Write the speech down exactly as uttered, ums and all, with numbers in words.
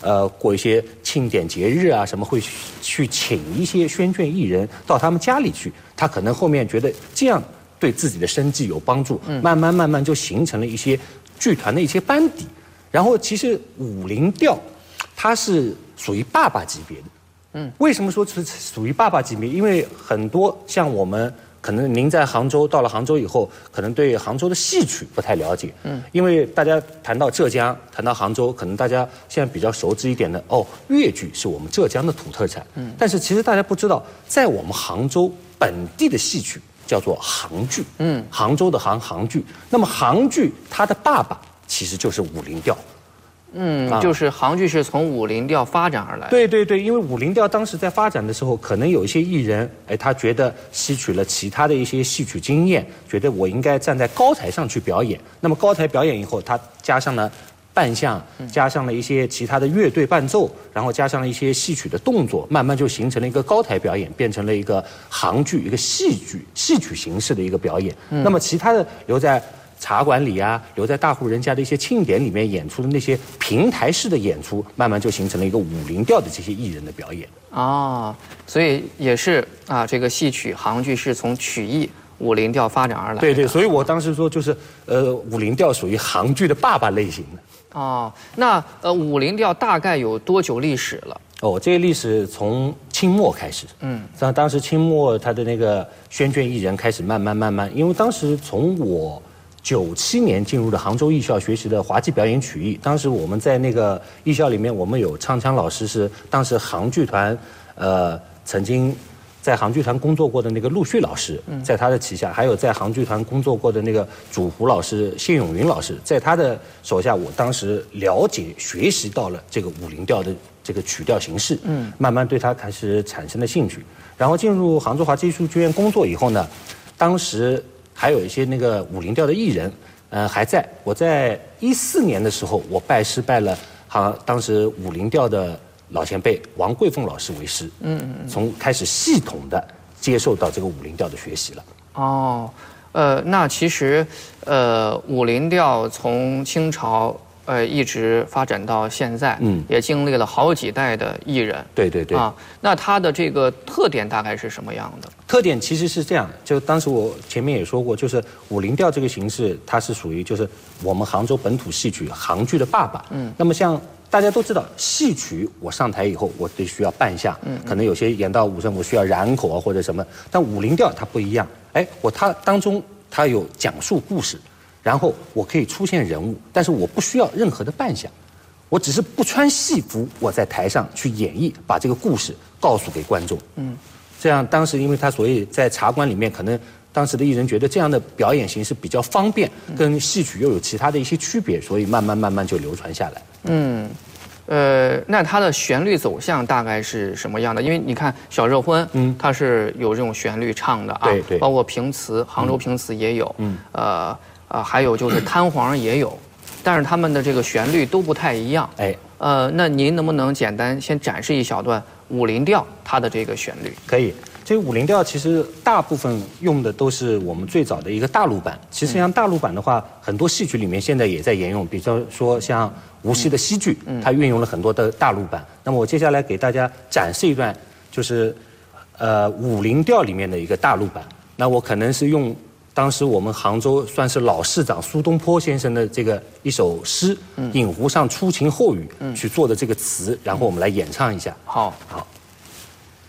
呃过一些庆典节日啊什么，会去请一些宣卷艺人到他们家里去。他可能后面觉得这样对自己的生计有帮助，慢慢慢慢就形成了一些剧团的一些班底。然后其实武林调，它是属于爸爸级别的。嗯，为什么说是属于爸爸级别？因为很多像我们。可能您在杭州，到了杭州以后，可能对杭州的戏曲不太了解。嗯，因为大家谈到浙江，谈到杭州，可能大家现在比较熟知一点的，哦，粤剧是我们浙江的土特产。嗯，但是其实大家不知道，在我们杭州本地的戏曲叫做杭剧。嗯，杭州的杭杭剧。那么杭剧它的爸爸其实就是武林调。 嗯，就是杭剧是从武林调发展而来。 对对对，因为武林调当时在发展的时候，可能有一些艺人，哎，他觉得吸取了其他的一些戏曲经验，觉得我应该站在高台上去表演。那么高台表演以后，他加上了扮相，加上了一些其他的乐队伴奏，然后加上了一些戏曲的动作，慢慢就形成了一个高台表演，变成了一个杭剧，一个戏剧戏曲形式的一个表演。嗯、那么其他的留在茶馆里啊，留在大户人家的一些庆典里面演出的那些平台式的演出，慢慢就形成了一个武林调的这些艺人的表演。 哦，所以也是啊，这个戏曲杭剧是从曲艺武林调发展而来的。 对对，所以我当时说就是呃，武林调属于杭剧的爸爸类型的。 哦，那呃，武林调大概有多久历史了？ 哦，这个历史从清末开始。嗯，像当时清末他的那个宣卷艺人开始慢慢慢慢，因为当时从我。九七年进入的杭州艺校学习的滑稽表演曲艺，当时我们在那个艺校里面，我们有唱腔老师是当时杭剧团，呃，曾经在杭剧团工作过的那个陆旭老师，在他的旗下，还有在杭剧团工作过的那个主胡老师谢永云老师，在他的手下，我当时了解学习到了这个武林调的这个曲调形式，嗯，慢慢对他开始产生了兴趣。然后进入杭州华剧艺术剧院工作以后呢，当时。还有一些那个武林调的艺人，呃，还在。我在一四年的时候，我拜师拜了哈当时武林调的老前辈王桂凤老师为师，嗯嗯，从开始系统的接受到这个武林调的学习了。 哦，呃，那其实，呃，武林调从清朝。呃，一直发展到现在，嗯，也经历了好几代的艺人。 对对对。啊， 那它的这个特点大概是什么样的？ 特点其实是这样，就当时我前面也说过，就是武林调这个形式，它是属于就是我们杭州本土戏曲杭剧的爸爸。嗯。那么像大家都知道，戏曲我上台以后，我得需要扮相，嗯，可能有些演到武生，我需要染口啊或者什么，但武林调它不一样，哎，我它当中它有讲述故事。然后我可以出现人物，但是我不需要任何的扮相，我只是不穿戏服，我在台上去演绎，把这个故事告诉给观众。嗯，这样当时因为他所以在茶馆里面，可能当时的艺人觉得这样的表演形式比较方便，跟戏曲又有其他的一些区别，所以慢慢慢慢就流传下来。 嗯。呃，那它的旋律走向大概是什么样的？因为你看《小热婚》，嗯，它是有这种旋律唱的啊， 对对， 包括评词，杭州评词也有，嗯，呃。啊，还有就是摊黄也有，但是他们的这个旋律都不太一样。哎，呃，那您能不能简单先展示一小段武林调它的这个旋律？ 可以，这个武林调其实大部分用的都是我们最早的一个大陆版。其实像大陆版的话，很多戏曲里面现在也在沿用，比方说像无锡的戏剧，它运用了很多的大陆版。那么我接下来给大家展示一段，就是呃武林调里面的一个大陆版。那我可能是用。当时我们杭州算是老市长苏东坡先生的这个一首诗《饮湖上初晴后雨》去做的这个词，然后我们来演唱一下。 好， 好。